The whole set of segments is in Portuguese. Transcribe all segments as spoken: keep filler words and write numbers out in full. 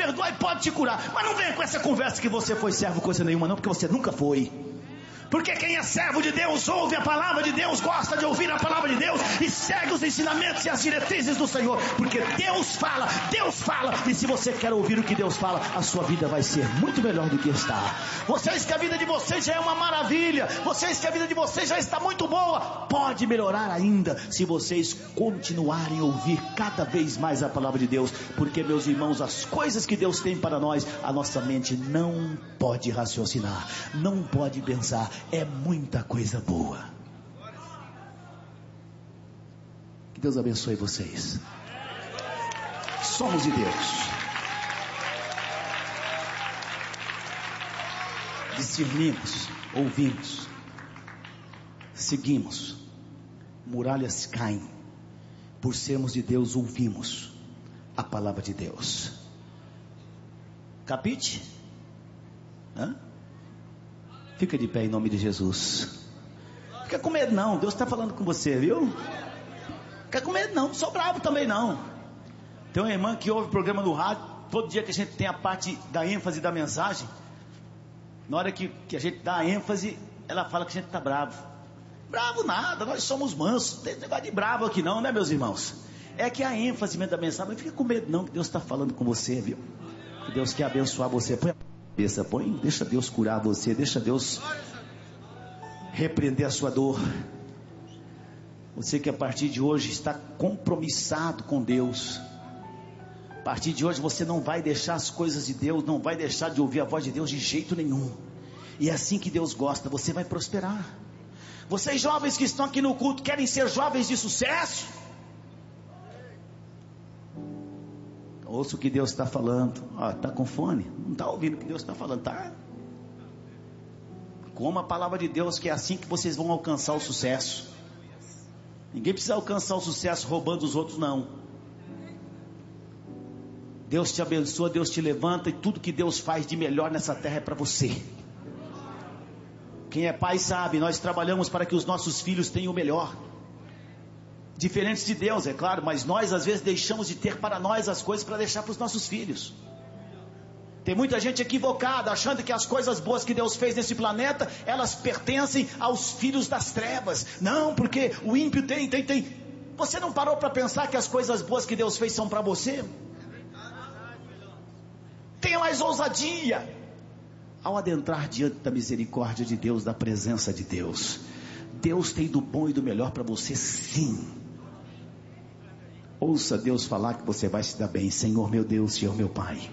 perdoar e pode te curar. Mas não venha com essa conversa que você foi servo coisa nenhuma não, porque você nunca foi. Porque quem é servo de Deus ouve a palavra de Deus, gosta de ouvir a palavra de Deus e segue os ensinamentos e as diretrizes do Senhor. Porque Deus fala, Deus fala. E se você quer ouvir o que Deus fala, a sua vida vai ser muito melhor do que está. Vocês que a vida de vocês já é uma maravilha, vocês que a vida de vocês já está muito boa, pode melhorar ainda se vocês continuarem a ouvir cada vez mais a palavra de Deus. Porque, meus irmãos, as coisas que Deus tem para nós, a nossa mente não pode raciocinar, não pode pensar. É muita coisa boa. Que Deus abençoe vocês. Somos de Deus. Discernimos, ouvimos, seguimos. Muralhas caem. Por sermos de Deus, ouvimos a palavra de Deus. Capite? Hã? Fica de pé em nome de Jesus. Fica com medo não, Deus está falando com você, viu? Fica com medo não, não sou bravo também não. Tem uma irmã que ouve o programa no rádio, todo dia que a gente tem a parte da ênfase da mensagem, na hora que, que a gente dá a ênfase, ela fala que a gente está bravo. Bravo nada, nós somos mansos, não tem negócio de bravo aqui não, né meus irmãos? É que a ênfase da mensagem, não fica com medo não, que Deus está falando com você, viu? Que Deus quer abençoar você. Põe cabeça, põe, deixa Deus curar você, deixa Deus repreender a sua dor. Você que a partir de hoje está compromissado com Deus, a partir de hoje você não vai deixar as coisas de Deus, não vai deixar de ouvir a voz de Deus de jeito nenhum. E é assim que Deus gosta, você vai prosperar. Vocês jovens que estão aqui no culto, querem ser jovens de sucesso? Ouça o que Deus está falando. Está com fone? Não está ouvindo o que Deus está falando, tá? Como a palavra de Deus, que é assim que vocês vão alcançar o sucesso. Ninguém precisa alcançar o sucesso roubando os outros não. Deus te abençoa, Deus te levanta, e tudo que Deus faz de melhor nessa terra é para você. Quem é pai sabe, nós trabalhamos para que os nossos filhos tenham o melhor. Diferentes de Deus, é claro, mas nós às vezes deixamos de ter para nós as coisas para deixar para os nossos filhos. Tem muita gente equivocada, achando que as coisas boas que Deus fez nesse planeta, elas pertencem aos filhos das trevas. Não, porque o ímpio tem, tem, tem. Você não parou para pensar que as coisas boas que Deus fez são para você? Tenha mais ousadia ao adentrar diante da misericórdia de Deus, da presença de Deus. Deus tem do bom e do melhor para você, sim. Ouça Deus falar que você vai se dar bem. Senhor meu Deus, Senhor meu Pai,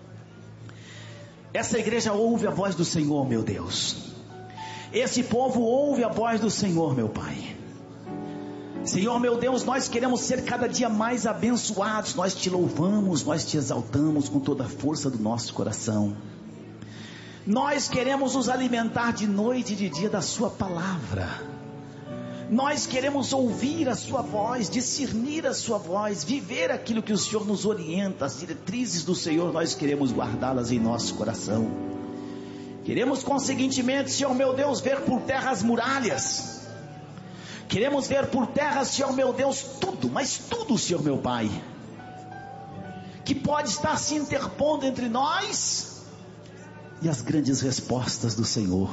essa igreja ouve a voz do Senhor, meu Deus. Esse povo ouve a voz do Senhor, meu Pai. Senhor meu Deus, nós queremos ser cada dia mais abençoados. Nós te louvamos, nós te exaltamos com toda a força do nosso coração. Nós queremos nos alimentar de noite e de dia da sua palavra. Nós queremos ouvir a sua voz, discernir a sua voz, viver aquilo que o Senhor nos orienta, as diretrizes do Senhor, nós queremos guardá-las em nosso coração. Queremos conseguintemente, Senhor meu Deus, ver por terra as muralhas. Queremos ver por terra, Senhor meu Deus, tudo, mas tudo, Senhor meu Pai, que pode estar se interpondo entre nós e as grandes respostas do Senhor.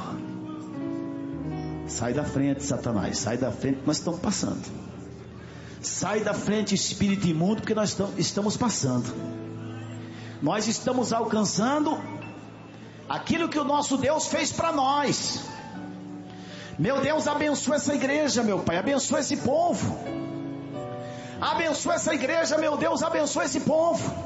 Sai da frente, Satanás, sai da frente, nós estamos passando. Sai da frente, espírito imundo, porque nós estamos passando. Nós estamos alcançando aquilo que o nosso Deus fez para nós. Meu Deus, abençoa essa igreja, meu Pai, abençoa esse povo. Abençoa essa igreja, meu Deus, abençoa esse povo.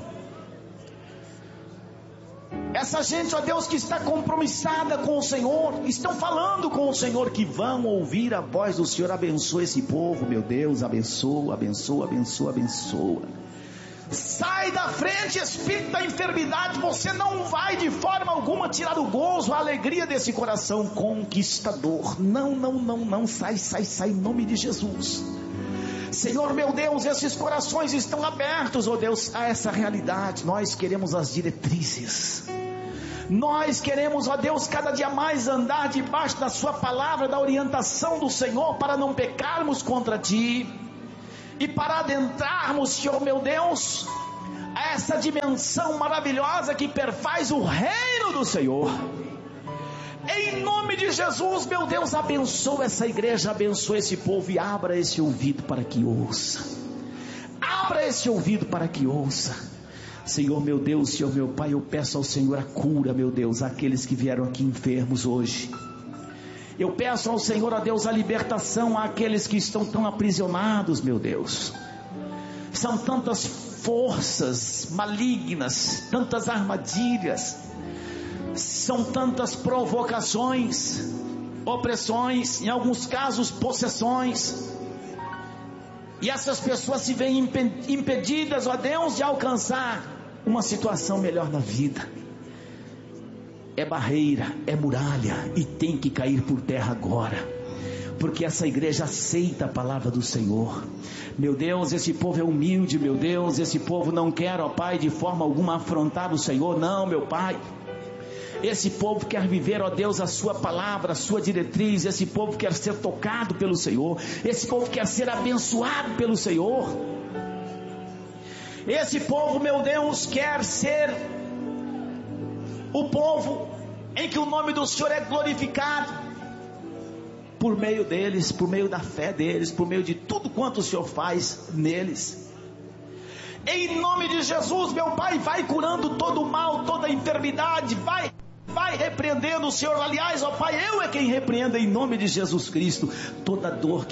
Essa gente, ó Deus, que está compromissada com o Senhor, estão falando com o Senhor, que vão ouvir a voz do Senhor. Abençoa esse povo, meu Deus, abençoa, abençoa, abençoa, abençoa. Sai da frente, espírito da enfermidade. Você não vai de forma alguma tirar o gozo, a alegria desse coração conquistador. Não, não, não, não, sai, sai, sai, em nome de Jesus. Senhor meu Deus, esses corações estão abertos, ó Deus, a essa realidade. Nós queremos as diretrizes. Nós queremos, ó Deus, cada dia mais andar debaixo da sua palavra, da orientação do Senhor, para não pecarmos contra Ti, e para adentrarmos, Senhor meu Deus, a essa dimensão maravilhosa que perfaz o reino do Senhor. Em nome de Jesus, meu Deus, abençoa essa igreja, abençoa esse povo e abra esse ouvido para que ouça. Abra esse ouvido para que ouça. Senhor meu Deus, Senhor meu Pai, eu peço ao Senhor a cura, meu Deus, àqueles que vieram aqui enfermos hoje. Eu peço ao Senhor, a Deus, a libertação àqueles que estão tão aprisionados, meu Deus. São tantas forças malignas, tantas armadilhas, são tantas provocações, opressões, em alguns casos possessões, e essas pessoas se veem impedidas, ó Deus, de alcançar uma situação melhor na vida. É barreira, é muralha, e tem que cair por terra agora, porque essa igreja aceita a palavra do Senhor. Meu Deus, esse povo é humilde, meu Deus, esse povo não quer, ó Pai, de forma alguma afrontar o Senhor, não, meu Pai. Esse povo quer viver, ó Deus, a sua palavra, a sua diretriz. Esse povo quer ser tocado pelo Senhor. Esse povo quer ser abençoado pelo Senhor. Esse povo, meu Deus, quer ser o povo em que o nome do Senhor é glorificado, por meio deles, por meio da fé deles, por meio de tudo quanto o Senhor faz neles. Em nome de Jesus, meu Pai, vai curando todo o mal, toda a enfermidade, vai, vai repreendendo o Senhor. Aliás, ó Pai, eu é quem repreendo em nome de Jesus Cristo toda dor